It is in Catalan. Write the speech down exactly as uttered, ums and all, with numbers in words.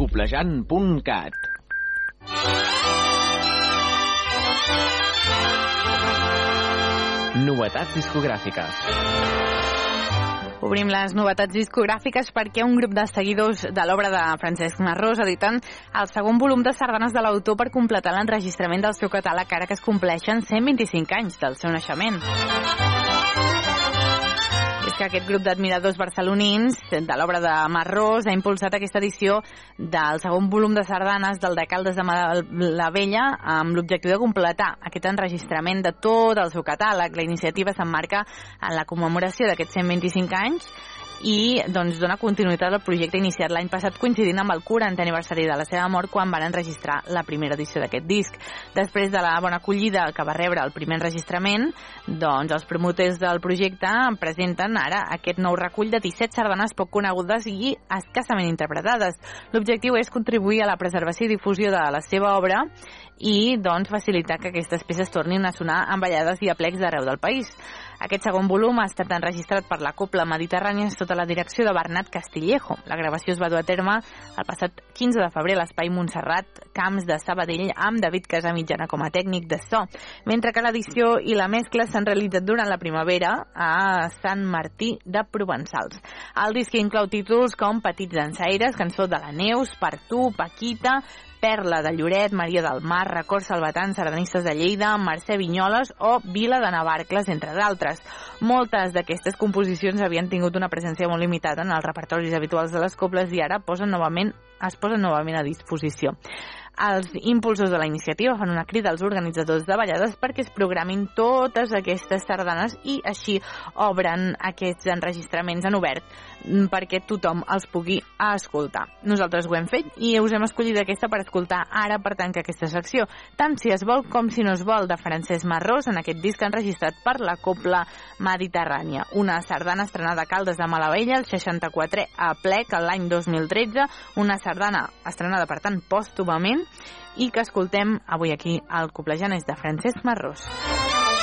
coplejant punt cat. Novetats discogràfiques. Obrim les novetats discogràfiques perquè un grup de seguidors de l'obra de Francesc Marrós editen el segon volum de sardanes de l'autor per completar l'enregistrament del seu catàleg ara que es compleixen cent vint-i-cinc anys del seu naixement. És que aquest grup d'admiradors barcelonins de l'obra de Marrós ha impulsat aquesta edició del segon volum de sardanes del Decaldes de la Vella amb l'objectiu de completar aquest enregistrament de tot el seu catàleg. La iniciativa s'emmarca en la commemoració d'aquests cent vint-i-cinc anys i doncs dona continuïtat al projecte iniciat l'any passat coincidint amb el quarantè aniversari de la seva mort quan van enregistrar la primera edició d'aquest disc. Després de la bona acollida que va rebre el primer enregistrament, doncs els promotors del projecte presenten ara aquest nou recull de disset sardanes poc conegudes i escassament interpretades. L'objectiu és contribuir a la preservació i difusió de la seva obra i doncs facilitar que aquestes peces tornin a sonar amb ballades i aplecs d'arreu del país. Aquest segon volum ha estat enregistrat per la Copla Mediterrània sota la direcció de Bernat Castillejo. La gravació es va dur a terme el passat quinze de febrer a l'Espai Montserrat Camps de Sabadell amb David Casamitjana com a tècnic de so, mentre que l'edició i la mescla s'han realitzat durant la primavera a Sant Martí de Provençals. El disc inclou títols com Petits dansaires, Cançó de la Neus, Per tu, Paquita, Perla de Lloret, Maria del Mar, Records Salvatans, Sardanistes de Lleida, Mercè Vinyoles o Vila de Navarcles, entre d'altres. Moltes d'aquestes composicions havien tingut una presència molt limitada en els repertoris habituals de les cobles i ara posen novament, es posen novament a disposició. Els impulsors de la iniciativa fan una crida als organitzadors de ballades perquè es programin totes aquestes sardanes i així obren aquests enregistraments en obert perquè tothom els pugui escoltar. Nosaltres ho hem fet i us hem escollit aquesta per escoltar ara per tancar aquesta secció, tant si es vol com si no es vol, de Francesc Marrós en aquest disc enregistrat per la Copla Mediterrània. Una sardana estrenada a Caldes de Malavella el seixanta-quatre a plec l'any dos mil tretze, una sardana estrenada per tant pòstumament i que escoltem avui aquí al Coplejant és de Francesc Marrós.